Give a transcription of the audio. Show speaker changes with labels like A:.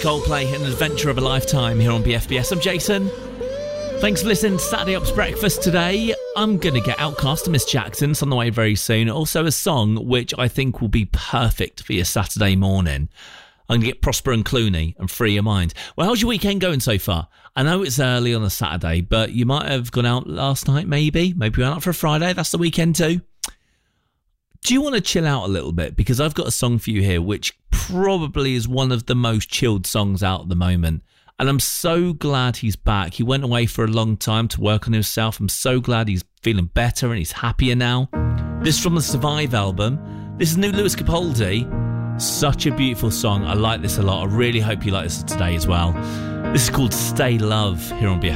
A: Coldplay, An Adventure of a Lifetime here on BFBS. I'm Jason. Thanks for listening to Saturday Ops Breakfast today. I'm going to get Outcast and Miss Jackson. It's on the way very soon. Also a song which I think will be perfect for your Saturday morning. I'm going to get Prosper and Clooney and Free Your Mind. Well, how's your weekend going so far? I know it's early on a Saturday, but you might have gone out last night, maybe. Maybe you went out for a Friday. That's the weekend too. Do you want to chill out a little bit? Because I've got a song for you here, which probably is one of the most chilled songs out at the moment. And I'm so glad he's back. He went away for a long time to work on himself. I'm so glad he's feeling better and he's happier now. This is from the Survive album. This is new Lewis Capaldi. Such a beautiful song. I like this a lot. I really hope you like this today as well. This is called Stay Love here on BFM.